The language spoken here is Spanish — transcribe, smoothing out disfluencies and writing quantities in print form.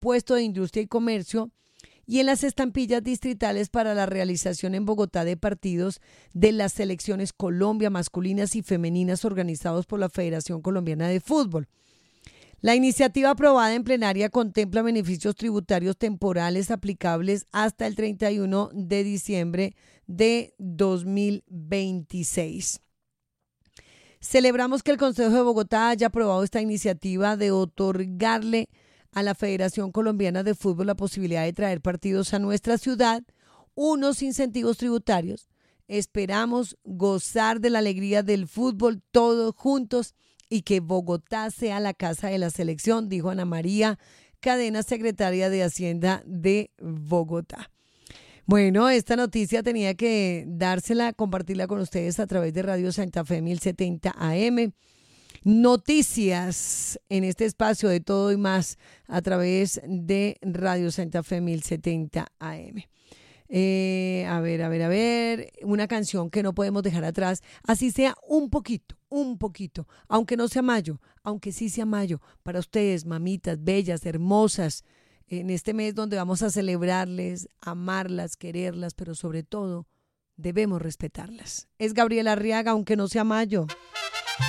presupuesto de industria y comercio y en las estampillas distritales para la realización en Bogotá de partidos de las selecciones Colombia masculinas y femeninas organizados por la Federación Colombiana de Fútbol. La iniciativa aprobada en plenaria contempla beneficios tributarios temporales aplicables hasta el 31 de diciembre de 2026. Celebramos que el Consejo de Bogotá haya aprobado esta iniciativa de otorgarle a la Federación Colombiana de Fútbol la posibilidad de traer partidos a nuestra ciudad, unos incentivos tributarios. Esperamos gozar de la alegría del fútbol todos juntos y que Bogotá sea la casa de la selección, dijo Ana María Cadena, secretaria de Hacienda de Bogotá. Bueno, esta noticia tenía que dársela, compartirla con ustedes a través de Radio Santa Fe 1070 AM. Noticias en este espacio de todo y más a través de Radio Santa Fe 1070 AM. A ver, una canción que no podemos dejar atrás, así sea un poquito, aunque no sea mayo, aunque sí sea mayo, para ustedes, mamitas, bellas, hermosas, en este mes donde vamos a celebrarles, amarlas, quererlas, pero sobre todo debemos respetarlas. Es Gabriela Arriaga, aunque no sea mayo.